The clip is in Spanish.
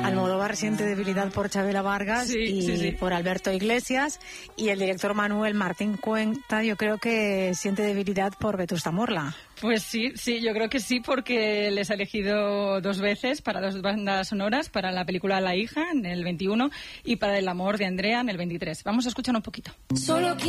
Almodóvar siente debilidad por Chabela Vargas y por Alberto Iglesias, y el director Manuel Martín Cuenta, yo creo que siente debilidad por Vetusta Morla. Pues sí, yo creo que sí, porque les ha elegido 2 veces para 2 bandas sonoras, para la película La hija en el 21 y para El amor de Andrea en el 23. Vamos a escuchar un poquito. Solo